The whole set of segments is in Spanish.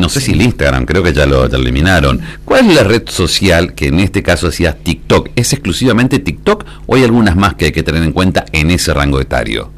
no sé si el Instagram, creo que ya lo eliminaron. ¿Cuál es la red social que en este caso decías TikTok? ¿Es exclusivamente TikTok o hay algunas más que hay que tener en cuenta en ese rango etario?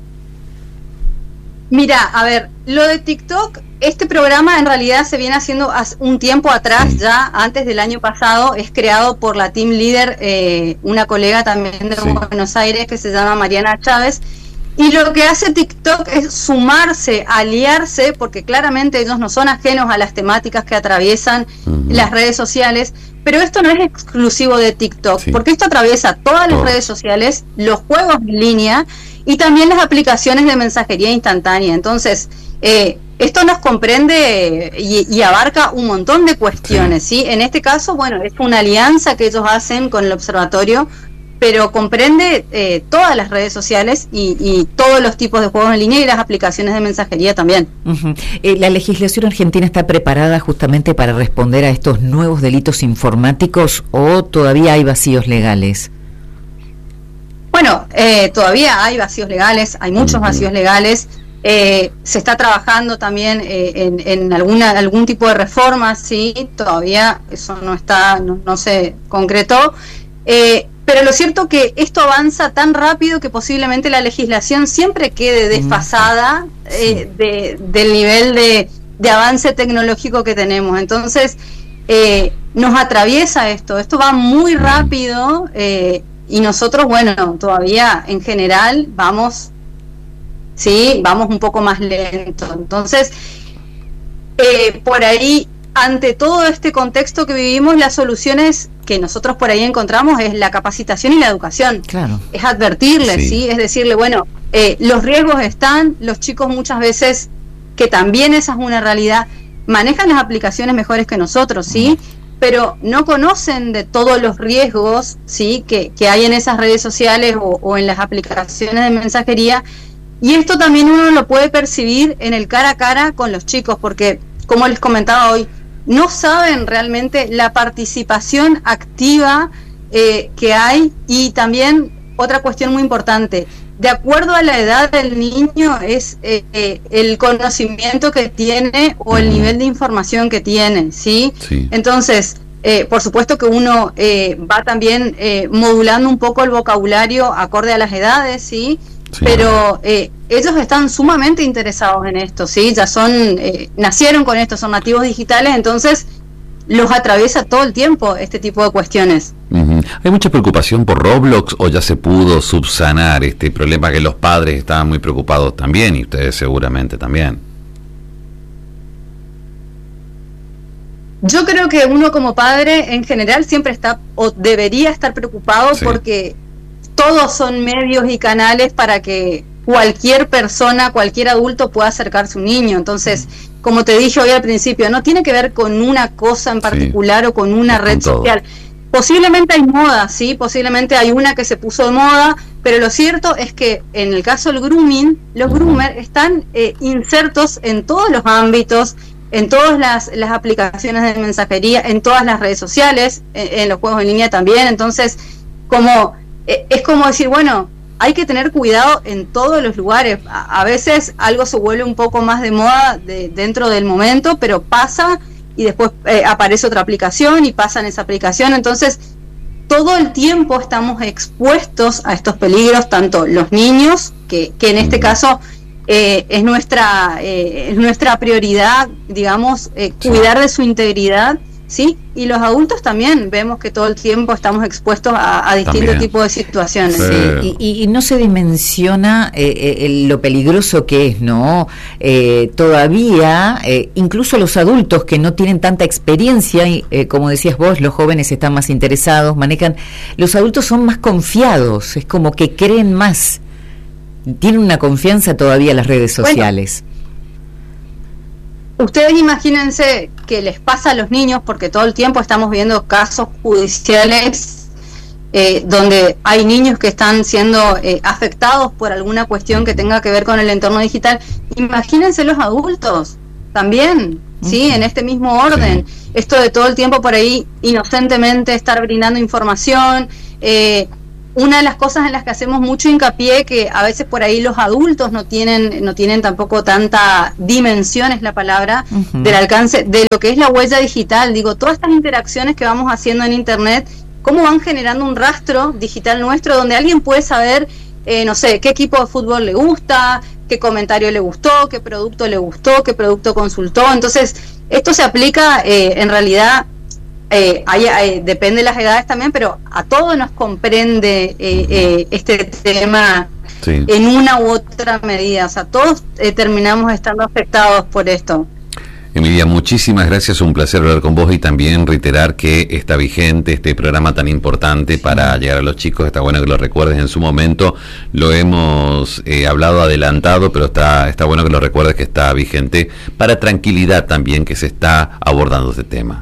Mira, a ver, lo de TikTok, este programa en realidad se viene haciendo hace un tiempo atrás, ya antes del año pasado, es creado por la team leader, una colega también de Buenos Aires que se llama Mariana Chávez, y lo que hace TikTok es sumarse, aliarse, porque claramente ellos no son ajenos a las temáticas que atraviesan las redes sociales, pero esto no es exclusivo de TikTok, porque esto atraviesa todas las redes sociales, los juegos en línea, y también las aplicaciones de mensajería instantánea. Entonces, esto nos comprende y abarca un montón de cuestiones, ¿sí? En este caso, bueno, es una alianza que ellos hacen con el observatorio, pero comprende todas las redes sociales y todos los tipos de juegos en línea y las aplicaciones de mensajería también. ¿La legislación argentina está preparada justamente para responder a estos nuevos delitos informáticos o todavía hay vacíos legales? Bueno, todavía hay vacíos legales, hay muchos vacíos legales. Se está trabajando también en algún tipo de reforma, sí, todavía eso no se concretó. Pero lo cierto que esto avanza tan rápido que posiblemente la legislación siempre quede desfasada del nivel de avance tecnológico que tenemos. Entonces, nos atraviesa esto va muy rápido. Y nosotros, bueno, todavía en general vamos un poco más lento. Entonces, por ahí, ante todo este contexto que vivimos, las soluciones que nosotros por ahí encontramos es la capacitación y la educación. Claro. Es advertirles, ¿sí? Es decirle, bueno, los riesgos están, los chicos muchas veces, que también esa es una realidad, manejan las aplicaciones mejores que nosotros, ¿sí? Pero no conocen de todos los riesgos, ¿sí? que hay en esas redes sociales o en las aplicaciones de mensajería, y esto también uno lo puede percibir en el cara a cara con los chicos, porque, como les comentaba hoy, no saben realmente la participación activa que hay, y también otra cuestión muy importante, de acuerdo a la edad del niño es el conocimiento que tiene o el nivel de información que tiene, ¿sí? Entonces, por supuesto que uno va también modulando un poco el vocabulario acorde a las edades, ¿sí? Pero ellos están sumamente interesados en esto, ¿sí? Ya nacieron con esto, son nativos digitales, entonces los atraviesa todo el tiempo este tipo de cuestiones. ¿Hay mucha preocupación por Roblox o ya se pudo subsanar este problema que los padres estaban muy preocupados también y ustedes seguramente también? Yo creo que uno como padre en general siempre está o debería estar preocupado porque todos son medios y canales para que cualquier persona, cualquier adulto pueda acercarse a un niño. Entonces, como te dije hoy al principio, no tiene que ver con una cosa en particular o con una red social. Posiblemente hay moda, ¿sí? Posiblemente hay una que se puso de moda, pero lo cierto es que en el caso del grooming, los groomers están insertos en todos los ámbitos, en todas las aplicaciones de mensajería, en todas las redes sociales, en los juegos en línea también. Entonces, es como decir, bueno, hay que tener cuidado en todos los lugares. A veces algo se vuelve un poco más de moda dentro del momento, pero pasa y después aparece otra aplicación y pasa en esa aplicación. Entonces, todo el tiempo estamos expuestos a estos peligros, tanto los niños, que en este caso es nuestra prioridad, digamos, cuidar de su integridad, ¿sí? Y los adultos también vemos que todo el tiempo estamos expuestos a distintos tipos de situaciones. Y no se dimensiona lo peligroso que es, ¿no? Todavía, incluso los adultos que no tienen tanta experiencia, como decías vos, los jóvenes están más interesados, manejan, los adultos son más confiados, es como que creen más, tienen una confianza todavía en las redes sociales. Ustedes imagínense que les pasa a los niños, porque todo el tiempo estamos viendo casos judiciales donde hay niños que están siendo afectados por alguna cuestión que tenga que ver con el entorno digital. Imagínense los adultos también, ¿sí? En este mismo orden. Esto de todo el tiempo por ahí inocentemente estar brindando información, una de las cosas en las que hacemos mucho hincapié, que a veces por ahí los adultos no tienen tampoco tanta dimensión, es la palabra, del alcance de lo que es la huella digital. Digo, todas estas interacciones que vamos haciendo en Internet, cómo van generando un rastro digital nuestro donde alguien puede saber, no sé, qué equipo de fútbol le gusta, qué comentario le gustó, qué producto consultó. Entonces, esto se aplica en realidad, depende de las edades también, pero a todos nos comprende este tema sí, en una u otra medida. O sea, todos terminamos estando afectados por esto. Emilia, muchísimas gracias, un placer hablar con vos y también reiterar que está vigente este programa tan importante para llegar a los chicos. Está bueno que lo recuerdes en su momento, lo hemos hablado adelantado, pero está bueno que lo recuerdes que está vigente para tranquilidad también que se está abordando este tema.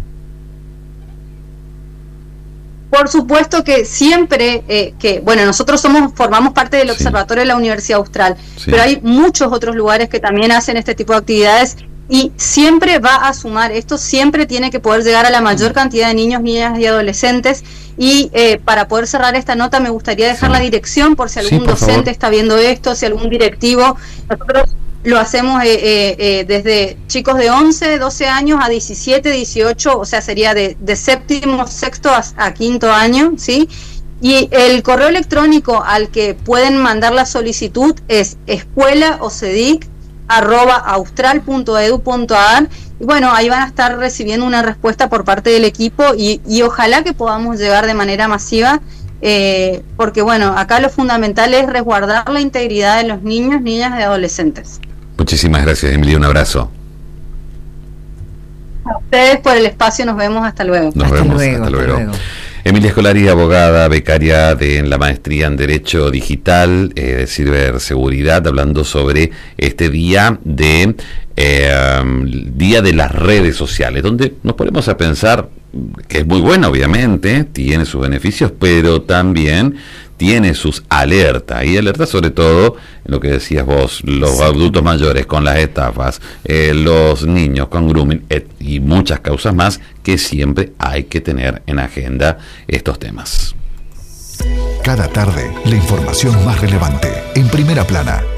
Por supuesto que siempre, nosotros formamos parte del Observatorio de la Universidad Austral, pero hay muchos otros lugares que también hacen este tipo de actividades y siempre va a sumar, esto siempre tiene que poder llegar a la mayor cantidad de niños, niñas y adolescentes. Y para poder cerrar esta nota me gustaría dejar la dirección por si algún docente está viendo esto, si algún directivo. Nosotros lo hacemos desde chicos de 11, 12 años a 17, 18, o sea, sería de séptimo, sexto a quinto año, ¿sí? Y el correo electrónico al que pueden mandar la solicitud es escuelaocedic@austral.edu.ar. Y bueno, ahí van a estar recibiendo una respuesta por parte del equipo y ojalá que podamos llegar de manera masiva, porque bueno, acá lo fundamental es resguardar la integridad de los niños, niñas y adolescentes. Muchísimas gracias, Emilia, un abrazo. A ustedes por el espacio, nos vemos, hasta luego. Hasta luego. Emilia Scolari, abogada, becaria de la maestría en Derecho Digital, de Ciberseguridad, hablando sobre este día de las redes sociales, donde nos ponemos a pensar que es muy bueno, obviamente, tiene sus beneficios, pero también tiene sus alertas, y alertas sobre todo en lo que decías vos, los adultos mayores con las estafas, los niños con grooming y muchas causas más que siempre hay que tener en agenda estos temas. Cada tarde, la información más relevante en Primera Plana.